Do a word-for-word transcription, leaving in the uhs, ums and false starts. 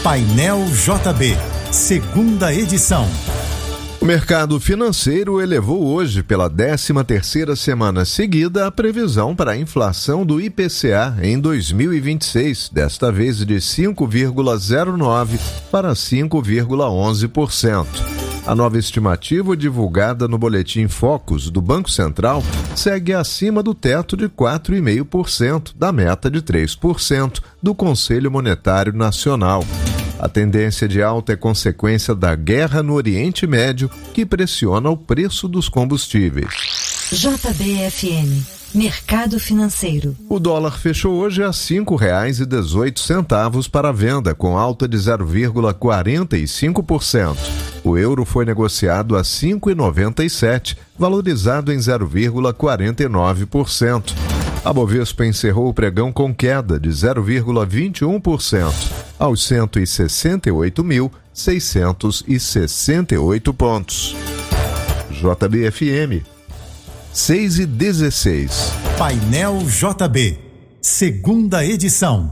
Painel J B, segunda edição. O mercado financeiro elevou hoje, pela décima terceira semana seguida, a previsão para a inflação do I P C A em dois mil e vinte e seis, desta vez de cinco vírgula zero nove por cento para cinco vírgula onze por cento. A nova estimativa, divulgada no Boletim Focus do Banco Central, segue acima do teto de quatro vírgula cinco por cento da meta de três por cento do Conselho Monetário Nacional. A tendência de alta é consequência da guerra no Oriente Médio, que pressiona o preço dos combustíveis. J B F M, Mercado Financeiro. O dólar fechou hoje a cinco reais e dezoito centavos para a venda, com alta de zero vírgula quarenta e cinco por cento. O euro foi negociado a cinco reais e noventa e sete centavos, valorizado em zero vírgula quarenta e nove por cento. A Bovespa encerrou o pregão com queda de zero vírgula vinte e um por cento, aos cento e sessenta e oito mil, seiscentos e sessenta e oito pontos. J B F M, seis e dezesseis. Painel J B, segunda edição.